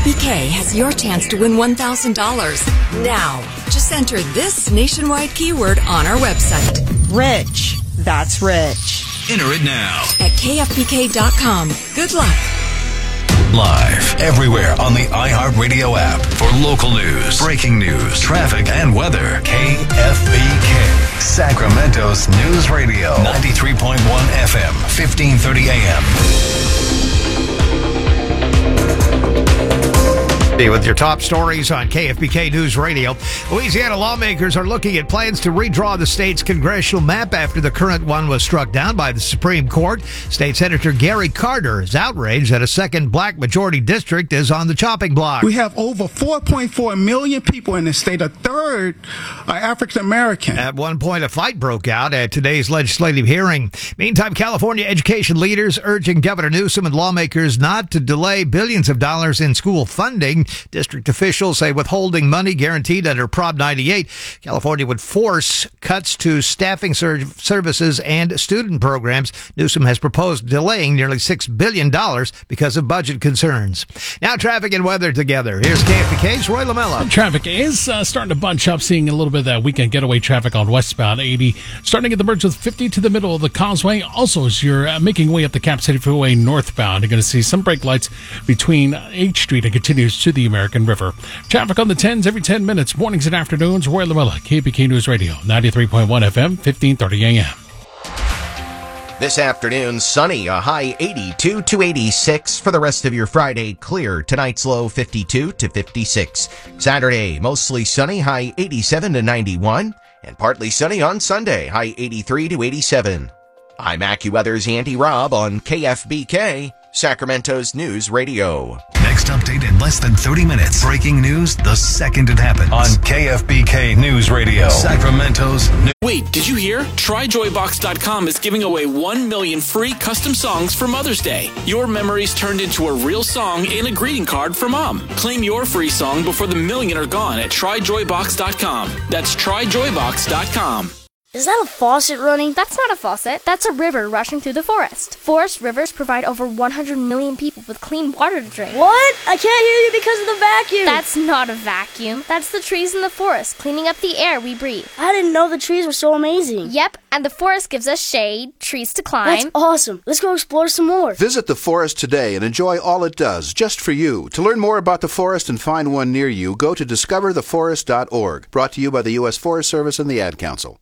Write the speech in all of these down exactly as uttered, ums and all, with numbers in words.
F B K has your chance to win one thousand dollars. Now, just enter this nationwide keyword on our website. Rich. That's rich. Enter it now at K F B K dot com. Good luck. Live everywhere on the iHeartRadio app for local news, breaking news, traffic, and weather. K F B K, Sacramento's News Radio, ninety-three point one F M, fifteen thirty A M. With your top stories on K F B K News Radio. Louisiana lawmakers are looking at plans to redraw the state's congressional map after the current one was struck down by the Supreme Court. State Senator Gary Carter is outraged that a second black majority district is on the chopping block. We have over four point four million people in the state. A third are African American. At one point, a fight broke out at today's legislative hearing. Meantime, California education leaders urging Governor Newsom and lawmakers not to delay billions of dollars in school funding. District officials say withholding money guaranteed under Prop ninety-eight, California would force cuts to staffing ser- services and student programs. Newsom has proposed delaying nearly six billion dollars because of budget concerns. Now traffic and weather together. Here's K F B K's Roy Lamella. Traffic is uh, starting to bunch up, seeing a little bit of that weekend getaway traffic on westbound eighty. Starting at the merge with fifty to the middle of the causeway. Also, as you're uh, making way up the Cap City Freeway northbound, you're going to see some brake lights between H Street and continues to the American River. Traffic on the tens every ten minutes, mornings and afternoons. Roy Lamella, K B K News Radio, ninety-three point one F M, fifteen thirty A M. This afternoon, sunny, a high eighty-two to eighty-six. For the rest of your Friday, clear. Tonight's low fifty-two to fifty-six. Saturday, mostly sunny, high eighty-seven to ninety-one. And partly sunny on Sunday, high eighty-three to eighty-seven. I'm AccuWeather's Andy Robb on K F B K, Sacramento's News Radio. Next update in less than thirty minutes. Breaking news the second it happens on K F B K News Radio, Sacramento's News. Wait, did you hear? Try Joy Box dot com is giving away one million free custom songs for Mother's Day. Your memories turned into a real song and a greeting card for Mom. Claim your free song before the million are gone at Try Joy Box dot com. That's Try Joy Box dot com. Is that a faucet running? That's not a faucet. That's a river rushing through the forest. Forest rivers provide over one hundred million people with clean water to drink. What? I can't hear you because of the vacuum. That's not a vacuum. That's the trees in the forest cleaning up the air we breathe. I didn't know the trees were so amazing. Yep, and the forest gives us shade, trees to climb. That's awesome. Let's go explore some more. Visit the forest today and enjoy all it does, just for you. To learn more about the forest and find one near you, go to discover the forest dot org. Brought to you by the U S Forest Service and the Ad Council.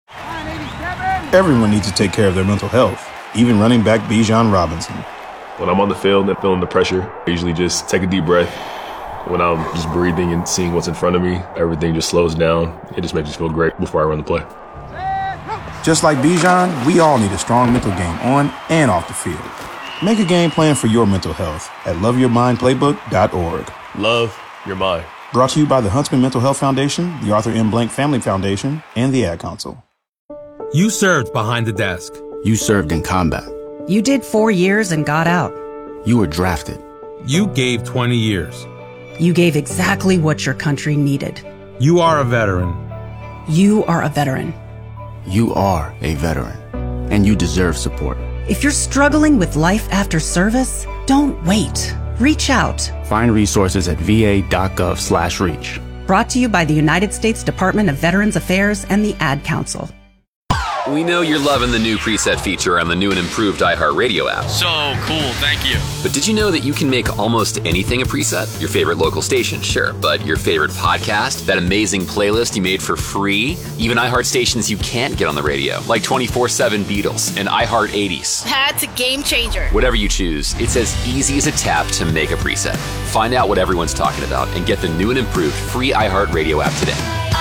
Everyone needs to take care of their mental health, even running back Bijan Robinson. When I'm on the field and feeling the pressure, I usually just take a deep breath. When I'm just breathing and seeing what's in front of me, everything just slows down. It just makes me feel great before I run the play. Just like Bijan, we all need a strong mental game on and off the field. Make a game plan for your mental health at love your mind playbook dot org. Love your mind. Brought to you by the Huntsman Mental Health Foundation, the Arthur M. Blank Family Foundation, and the Ad Council. You served behind the desk. You served in combat. You did four years and got out. You were drafted. You gave twenty years. You gave exactly what your country needed. You are a veteran. You are a veteran. You are a veteran. And you deserve support. If you're struggling with life after service, don't wait. Reach out. Find resources at V A dot gov slash reach. Brought to you by the United States Department of Veterans Affairs and the Ad Council. We know you're loving the new preset feature on the new and improved iHeartRadio app. So cool, thank you. But did you know that you can make almost anything a preset? Your favorite local station, sure, but your favorite podcast, that amazing playlist you made for free, even iHeart stations you can't get on the radio, like twenty-four seven Beatles and iHeart eighties. That's a game changer. Whatever you choose, it's as easy as a tap to make a preset. Find out what everyone's talking about and get the new and improved free iHeartRadio app today.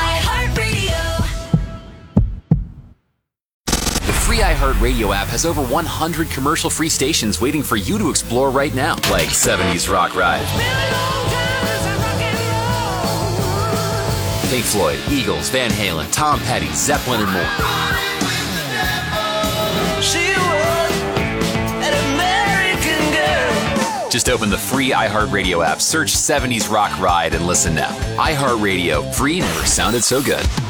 The free iHeartRadio app has over one hundred commercial-free stations waiting for you to explore right now, like seventies Rock Ride, Pink Floyd, Eagles, Van Halen, Tom Petty, Zeppelin, and more. Just open the free iHeartRadio app, search seventies Rock Ride, and listen now. iHeartRadio, free never sounded so good.